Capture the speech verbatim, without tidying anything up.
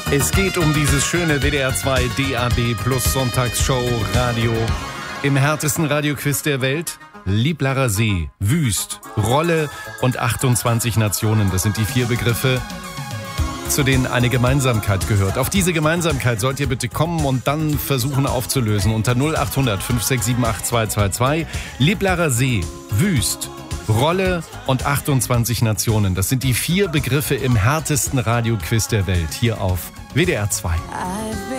Es geht um dieses schöne W D R zwei D A B Plus Sonntagsshow Radio. Im härtesten Radioquiz der Welt. Lieblarer See, Wüst, Rolle und achtundzwanzig Nationen. Das sind die vier Begriffe, zu denen eine Gemeinsamkeit gehört. Auf diese Gemeinsamkeit sollt ihr bitte kommen und dann versuchen aufzulösen. Unter null acht hundert fünf sechs sieben acht zwei zwei zwei. Lieblarer See, Wüst, Rolle und achtundzwanzig Nationen. Das sind die vier Begriffe im härtesten Radioquiz der Welt. Hier auf W D R zwei.